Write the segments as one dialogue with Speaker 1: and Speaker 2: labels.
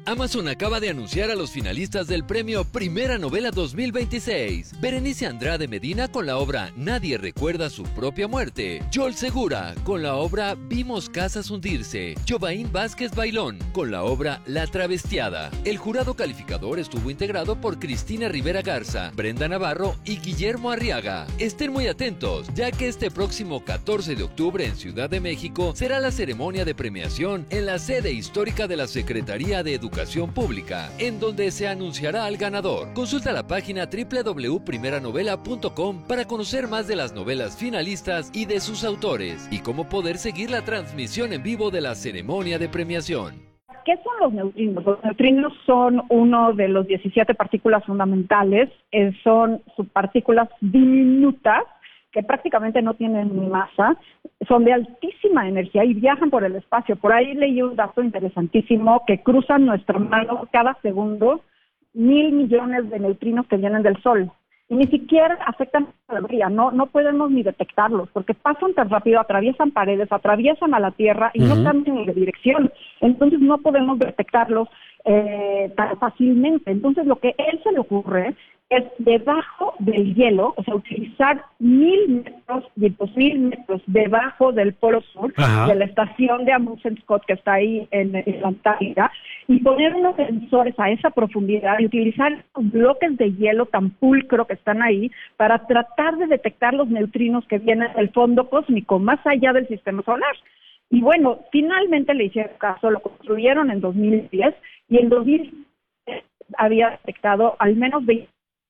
Speaker 1: Amazon acaba de anunciar a los finalistas del premio Primera Novela 2026. Berenice Andrade Medina con la obra Nadie recuerda su propia muerte. Joel Segura con la obra Vimos casas hundirse. Jovaín Vázquez Bailón con la obra La travestiada. El jurado calificador estuvo integrado por Cristina Rivera Garza, Brenda Navarro y Guillermo Arriaga. Estén muy atentos, ya que este próximo 14 de octubre en Ciudad de México será la ceremonia de premiación en la sede histórica de la Secretaría de Educación Pública, en donde se anunciará al ganador. Consulta la página www.primeranovela.com para conocer más de las novelas finalistas y de sus autores, y cómo poder seguir la transmisión en vivo de la ceremonia de premiación.
Speaker 2: ¿Qué son los neutrinos? Los neutrinos son uno de los 17 partículas fundamentales, son subpartículas diminutas que prácticamente no tienen ni masa, son de altísima energía y viajan por el espacio. Por ahí leí un dato interesantísimo que cruzan nuestra mano cada segundo 1,000 millones de neutrinos que vienen del Sol. Y ni siquiera afectan a la Tierra, no podemos ni detectarlos, porque pasan tan rápido, atraviesan paredes, atraviesan a la Tierra y no cambian ni de dirección. Entonces no podemos detectarlos tan fácilmente. Entonces lo que a él se le ocurre es debajo del hielo, o sea, utilizar 1,000 metros y 2,000 metros debajo del Polo Sur, de la estación de Amundsen Scott que está ahí en la Antártida, y poner unos sensores a esa profundidad y utilizar los bloques de hielo tan pulcro que están ahí para tratar de detectar los neutrinos que vienen del fondo cósmico, más allá del sistema solar. Y bueno, finalmente le hicieron caso, lo construyeron en 2010 y en 2010 había detectado al menos 20.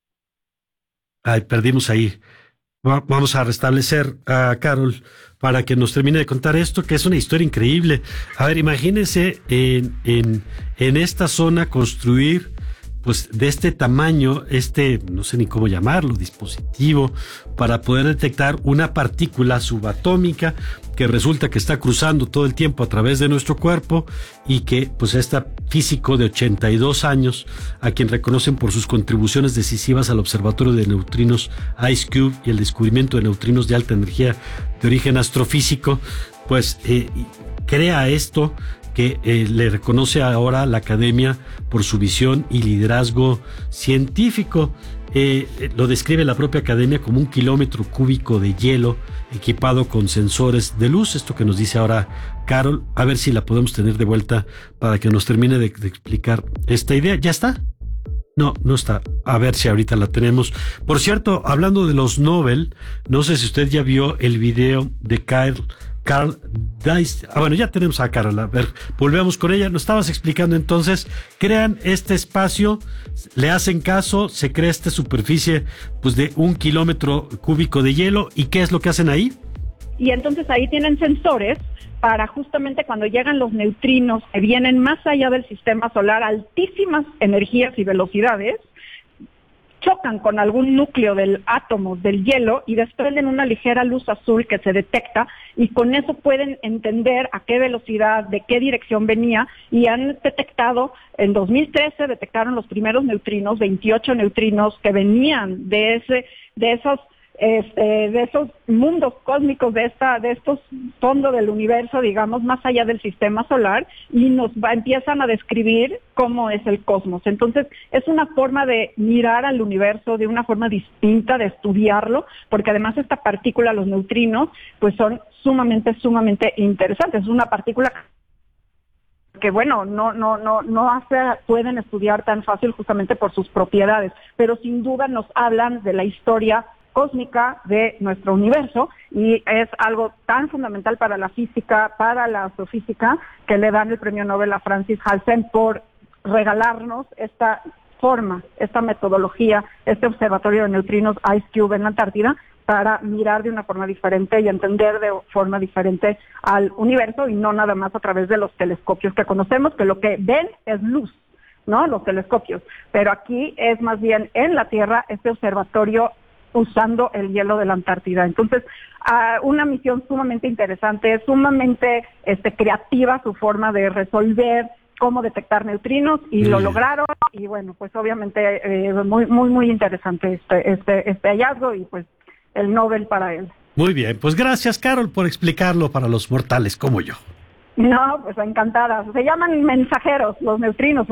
Speaker 3: Ay, perdimos ahí. Vamos a restablecer a Carol para que nos termine de contar esto, que es una historia increíble. A ver, imagínense en esta zona construir, pues, de este tamaño, no sé ni cómo llamarlo, dispositivo, para poder detectar una partícula subatómica que resulta que está cruzando todo el tiempo a través de nuestro cuerpo y que, pues, físico de 82 años, a quien reconocen por sus contribuciones decisivas al Observatorio de Neutrinos IceCube y el descubrimiento de neutrinos de alta energía de origen astrofísico, pues crea esto que le reconoce ahora la Academia por su visión y liderazgo científico. Lo describe la propia Academia como 1 kilómetro cúbico de hielo equipado con sensores de luz. Esto que nos dice ahora Carol, a ver si la podemos tener de vuelta para que nos termine de explicar esta idea. ¿Ya está? No está. A ver si ahorita la tenemos. Por cierto, hablando de los Nobel, no sé si usted ya vio el video de Carl Dice. Bueno, ya tenemos a Carol. A ver, volvemos con ella. Nos estabas explicando entonces, crean este espacio, le hacen caso, se crea esta superficie, pues, de 1 kilómetro cúbico de hielo. ¿Y qué es lo que hacen ahí?
Speaker 2: Y entonces ahí tienen sensores para justamente cuando llegan los neutrinos que vienen más allá del sistema solar, altísimas energías y velocidades, chocan con algún núcleo del átomo del hielo y desprenden una ligera luz azul que se detecta, y con eso pueden entender a qué velocidad, de qué dirección venía, y han detectado, en 2013 detectaron los primeros neutrinos, 28 neutrinos que venían de esos mundos cósmicos, de estos fondos del universo, digamos, más allá del sistema solar, y empiezan a describir cómo es el cosmos. Entonces, es una forma de mirar al universo de una forma distinta, de estudiarlo, porque además esta partícula, los neutrinos, pues son sumamente interesantes. Es una partícula que, bueno, no pueden estudiar tan fácil justamente por sus propiedades, pero sin duda nos hablan de la historia cósmica de nuestro universo, y es algo tan fundamental para la física, para la astrofísica, que le dan el premio Nobel a Francis Halsen por regalarnos esta forma, esta metodología, este observatorio de neutrinos IceCube en la Antártida, para mirar de una forma diferente y entender de forma diferente al universo, y no nada más a través de los telescopios que conocemos, que lo que ven es luz, ¿no? Los telescopios. Pero aquí es más bien en la Tierra este observatorio usando el hielo de la Antártida. Entonces, una misión sumamente interesante, sumamente creativa su forma de resolver cómo detectar neutrinos, y lo lograron, y bueno, pues obviamente muy interesante este hallazgo, y pues el Nobel para él.
Speaker 3: Muy bien, pues gracias, Carol, por explicarlo para los mortales como yo.
Speaker 2: No, pues encantada. Se llaman mensajeros los neutrinos.